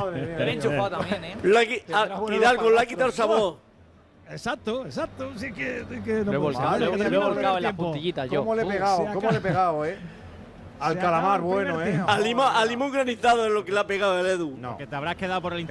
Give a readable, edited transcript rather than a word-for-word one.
Madre mía, Bien enchufado también, ¿eh? Hidalgo le ha quitado el sabor. Exacto. Sí que Lo he volcado, lo he volcado en las puntillitas yo. ¿Cómo le he pegado, Al calamar bueno, Al limón granizado es lo que le ha pegado el Edu. No. Que te habrás quedado por el